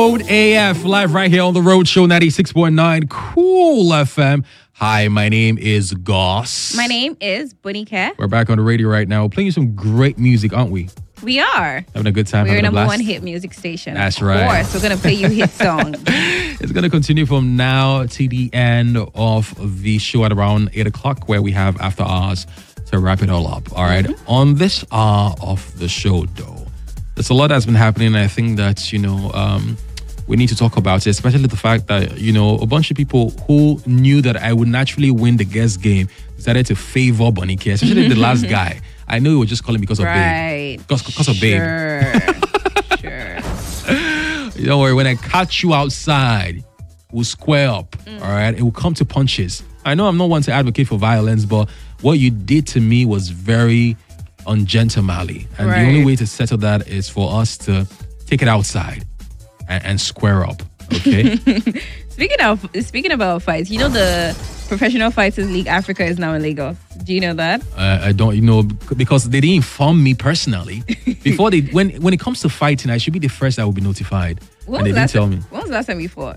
Road AF live right here on the Road Show 96.9 Cool FM. Hi, my name is Goss. My name is Bunike. We're back on the radio right now, playing some great music, aren't we? We are. Having a good time. We're having a number blast. one hit music station. That's of right. Of course, we're going to play you hit songs. It's going to continue from now to the end of the show at around 8 o'clock, where we have After Hours to wrap it all up. All right. Mm-hmm. On this hour of the show, though, there's a lot that's been happening. And I think that, we need to talk about it, especially the fact that, a bunch of people who knew that I would naturally win the guess game decided to favor Bunike, especially the last guy. I know he was just calling because of babe. Because of babe. Sure. Don't worry, when I catch you outside, we'll square up, all right? It will come to punches. I know I'm not one to advocate for violence, but what you did to me was very ungentlemanly. And the only way to settle that is for us to take it outside and square up, okay? Speaking about fights, the Professional Fighters League Africa is now in Lagos. Do you know that? I don't, because they didn't inform me personally. Before when it comes to fighting, I should be the first that will be notified. And they didn't tell me. When was the last time you fought?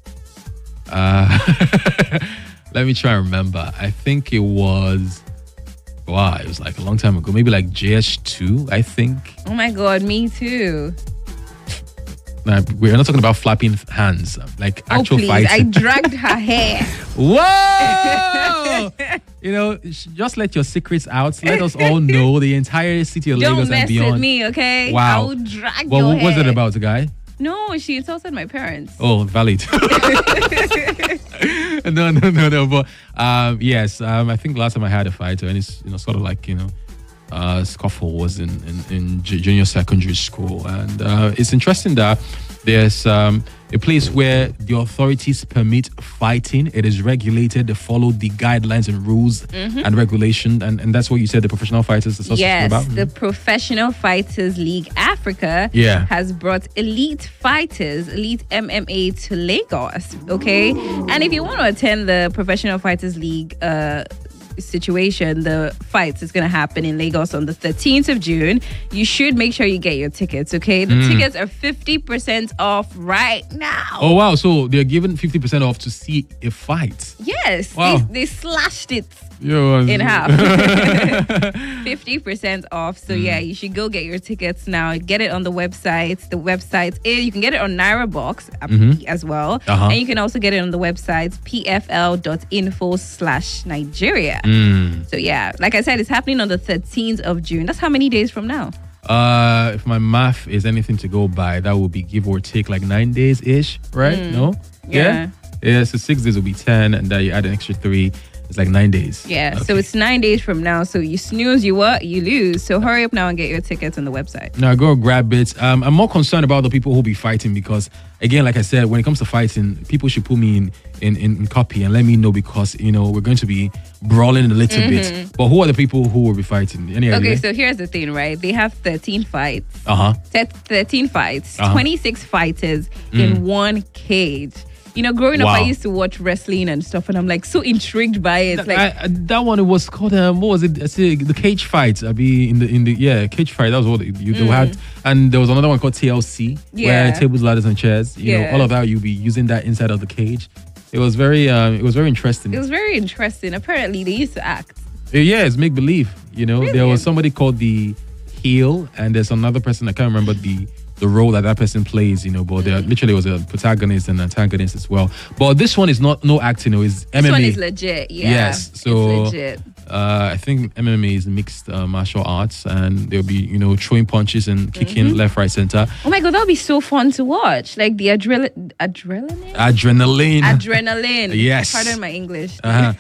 Let me try and remember. I think it was like a long time ago. Maybe like JS2, I think. Oh my God, me too. We're not talking about flapping hands, like actual fighting. I dragged her hair. Whoa! Just let your secrets out. Let us all know, the entire city of Lagos and beyond. Don't mess with me, okay? Wow. I will drag Well, your what was hair. it about, the guy? No, she insulted my parents. Oh, valid. No. But yes, I think last time I had a fight, and it's sort of like scuffle was in junior secondary school, and it's interesting that there's a place where the authorities permit fighting. It is regulated. They follow the guidelines and rules and regulation, and that's what you said, the Professional Fighters Association about? The Professional Fighters League Africa has brought elite MMA to Lagos, okay? And if you want to attend the Professional Fighters League situation, the fights is going to happen in Lagos on the 13th of June. You should make sure you get your tickets, okay? The tickets are 50% off right now. Oh, wow. So they're giving 50% off to see a fight. Yes. Wow. They slashed it in half. 50% off. So yeah, you should go get your tickets now. Get it on the website. The website is, you can get it on NairaBox as well. And you can also get it on the website pfl.info/Nigeria. So yeah, like I said, it's happening on the 13th of June. That's how many days from now? If my math is anything to go by, that will be give or take like 9 days ish, right? No? Yeah. So 6 days will be 10, and then you add an extra 3. It's like 9 days. Yeah, okay. So it's 9 days from now. So you snooze, you lose. So hurry up now and get your tickets on the website. Now go grab it. I'm more concerned about the people who'll be fighting, because again, like I said, when it comes to fighting, people should put me in copy and let me know, because we're going to be brawling a little bit. But who are the people who will be fighting? Any idea? Okay, so here's the thing, right? They have 13 fights. 13 fights, 26 fighters in one cage. Growing up, I used to watch wrestling and stuff, and I'm like so intrigued by it. That one, it was called what was it? I say the cage fight. Cage fight. That was what you had, and there was another one called TLC, where tables, ladders, and chairs. All of that, you'll be using that inside of the cage. It was very interesting. It was very interesting. Apparently, they used to act. It's make believe. Really? There was somebody called the heel, and there's another person, I can't remember the role that person plays, but there literally was a protagonist and antagonist as well. But this one is no acting, it's MMA. This one is legit, yeah. Yes, so it's legit. I think MMA is mixed martial arts, and they'll be, throwing punches and kicking left, right, center. Oh my God, that would be so fun to watch. Like the adrenaline. Adrenaline. Yes. Pardon my English.